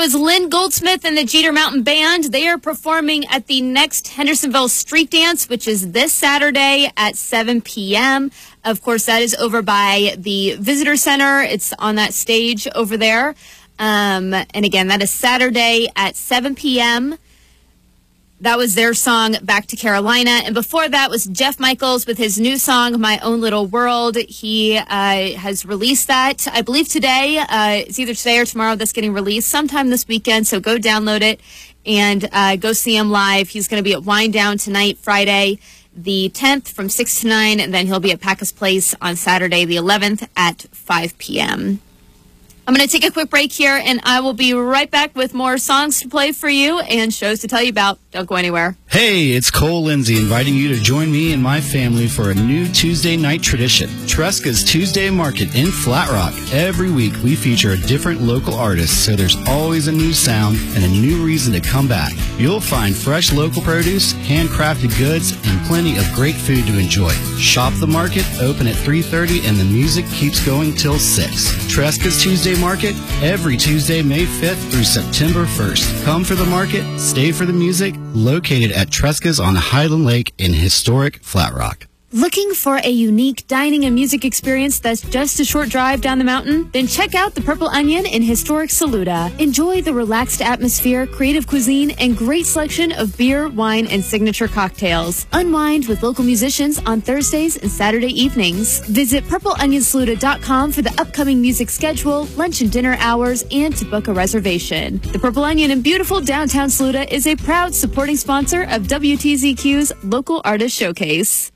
is Lynn Goldsmith and the Jeter Mountain Band. They are performing at the next Hendersonville Street Dance, which is this Saturday at 7 p.m. Of course, that is over by the Visitor Center. It's on that stage over there. And again, that is Saturday at 7 p.m. That was their song, Back to Carolina. And before that was Jeff Michaels with his new song, My Own Little World. He has released that, I believe today. It's either today or tomorrow that's getting released, sometime this weekend. So go download it and go see him live. He's going to be at Wind Down tonight, Friday the 10th from 6 to 9. And then he'll be at Packus Place on Saturday the 11th at 5 p.m. I'm going to take a quick break here, and I will be right back with more songs to play for you and shows to tell you about. Don't go anywhere. Hey, it's Cole Lindsay inviting you to join me and my family for a new Tuesday night tradition, Tresca's Tuesday Market in Flat Rock. Every week, we feature a different local artist, so there's always a new sound and a new reason to come back. You'll find fresh local produce, handcrafted goods, and plenty of great food to enjoy. Shop the market, open at 3:30, and the music keeps going till 6. Tresca's Tuesday Market, every Tuesday, May 5th through September 1st. Come for the market, stay for the music, located at Tresca's on Highland Lake in historic Flat Rock. Looking for a unique dining and music experience that's just a short drive down the mountain? Then check out the Purple Onion in historic Saluda. Enjoy the relaxed atmosphere, creative cuisine, and great selection of beer, wine, and signature cocktails. Unwind with local musicians on Thursdays and Saturday evenings. Visit purpleonionsaluda.com for the upcoming music schedule, lunch and dinner hours, and to book a reservation. The Purple Onion in beautiful downtown Saluda is a proud supporting sponsor of WTZQ's Local Artist Showcase.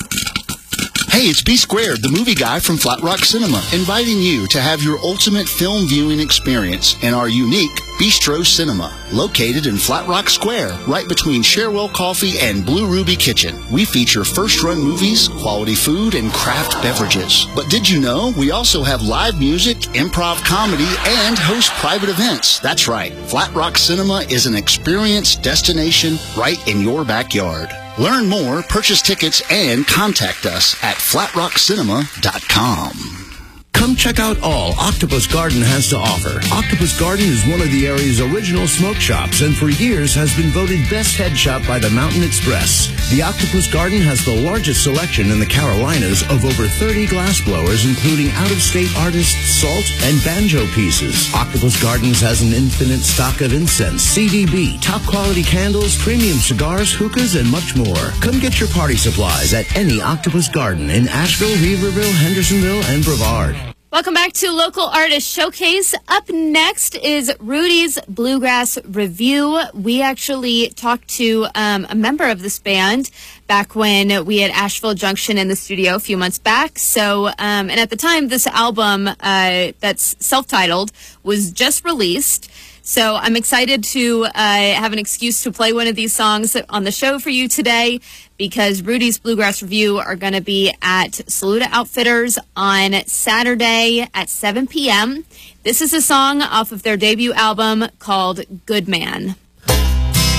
Hey, it's B Squared, the movie guy from Flat Rock Cinema, inviting you to have your ultimate film viewing experience in our unique Bistro Cinema, located in Flat Rock Square, right between Cherwell Coffee and Blue Ruby Kitchen. We feature first-run movies, quality food, and craft beverages. But did you know we also have live music, improv comedy, and host private events? That's right. Flat Rock Cinema is an experience destination right in your backyard. Learn more, purchase tickets, and contact us at flatrockcinema.com. Come check out all Octopus Garden has to offer. Octopus Garden is one of the area's original smoke shops and for years has been voted best head shop by the Mountain Express. The Octopus Garden has the largest selection in the Carolinas of over 30 glass blowers, including out-of-state artists, salt, and banjo pieces. Octopus Gardens has an infinite stock of incense, CDB, top-quality candles, premium cigars, hookahs, and much more. Come get your party supplies at any Octopus Garden in Asheville, Weaverville, Hendersonville, and Brevard. Welcome back to Local Artist Showcase. Up next is Rudy's Bluegrass Review. We actually talked to a member of this band back when we had Asheville Junction in the studio a few months back. So, and at the time, this album that's self-titled was just released. So I'm excited to have an excuse to play one of these songs on the show for you today because Rudy's Bluegrass Review are going to be at Saluda Outfitters on Saturday at 7 p.m. This is a song off of their debut album called Good Man.